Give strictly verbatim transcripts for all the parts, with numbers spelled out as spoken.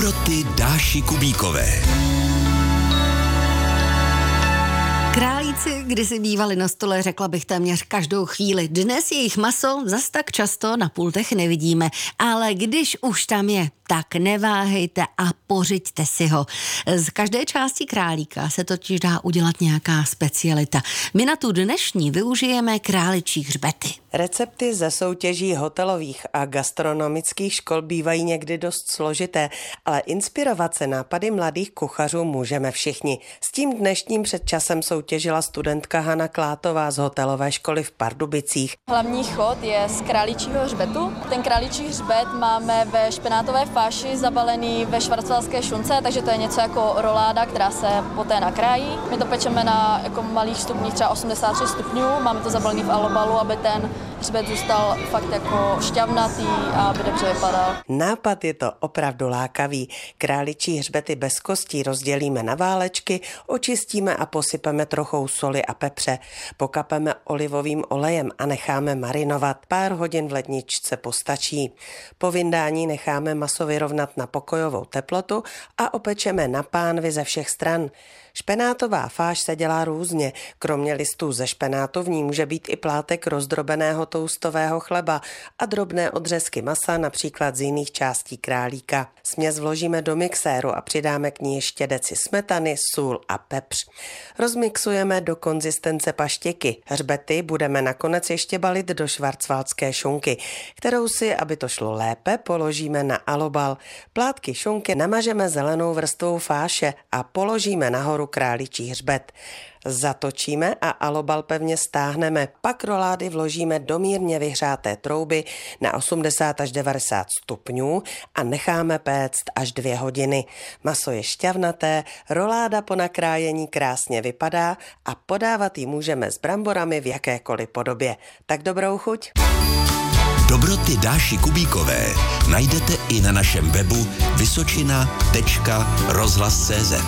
Dobroty Dáši Kubíkové. Králíci kdysi bývali na stole, řekla bych téměř každou chvíli. Dnes jejich maso zas tak často na pultech nevidíme, ale když už tam je, tak neváhejte a pořiďte si ho. Z každé části králíka se totiž dá udělat nějaká specialita. My na tu dnešní využijeme králičí hřbety. Recepty ze soutěží hotelových a gastronomických škol bývají někdy dost složité, ale inspirovat se nápady mladých kuchařů můžeme všichni. S tím dnešním předčasem soutěžila studentka Hana Klátová z hotelové školy v Pardubicích. Hlavní chod je z králičího hřbetu. Ten králičí hřbet máme ve špenátové fáši zabalený ve švarcvalské šunce, takže to je něco jako roláda, která se poté nakrájí. My to pečeme na jako malých stupních, třeba osmdesát tři stupňů, máme to zabalený v alobalu, aby ten hřbet zůstal fakt jako šťavnatý a aby dobře vypadal. Nápad je to opravdu lákavý. Králičí hřbety bez kostí rozdělíme na válečky, očistíme a posypeme trochou soli a pepře. Pokapeme olivovým olejem a necháme marinovat. Pár hodin v ledničce postačí. Po vyndání necháme maso vyrovnat na pokojovou teplotu a opečeme na pánvi ze všech stran. Špenátová fáš se dělá různě. Kromě listů ze špenátu v ní může být i plátek rozdrobeného toustového chleba a drobné odřezky masa, například z jiných částí králíka. Směs vložíme do mixéru a přidáme k ní ještě deci smetany, sůl a pepř. Rozmixujeme do konzistence paštěky. Hřbety budeme nakonec ještě balit do švarcvalské šunky, kterou si, aby to šlo lépe, položíme na alobal. Plátky šunky namažeme zelenou vrstvou fáše a položíme nahoru králičí hřbet. Zatočíme a alobal pevně stáhneme, pak rolády vložíme do mírně vyhřáté trouby na osmdesát až devadesát stupňů a necháme péct až dvě hodiny. Maso je šťavnaté, roláda po nakrájení krásně vypadá a podávat ji můžeme s bramborami v jakékoliv podobě. Tak dobrou chuť! Dobroty Dáši Kubíkové najdete i na našem webu vysočina tečka rozhlas tečka cé zet.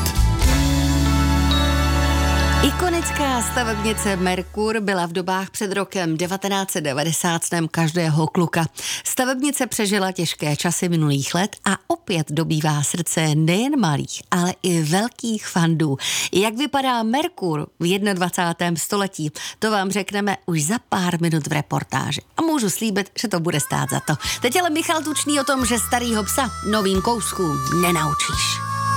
Ikonická stavebnice Merkur byla v dobách před rokem devatenáct set devadesát snem každého kluka. Stavebnice přežila těžké časy minulých let a opět dobývá srdce nejen malých, ale i velkých fandů. Jak vypadá Merkur v dvacátém prvním století, to vám řekneme už za pár minut v reportáži. A můžu slíbit, že to bude stát za to. Teď ale Michal Tučný o tom, že starýho psa novým kouskům nenaučíš.